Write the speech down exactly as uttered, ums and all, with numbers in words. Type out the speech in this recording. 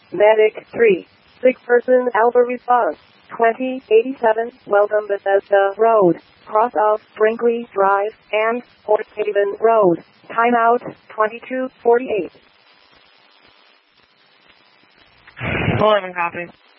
Medic three. Sick person Alpha response. twenty eighty-seven, welcome Bethesda Road, cross of Brinkley Drive and Horse Haven Road. Timeout twenty-two forty-eight. eleven copy.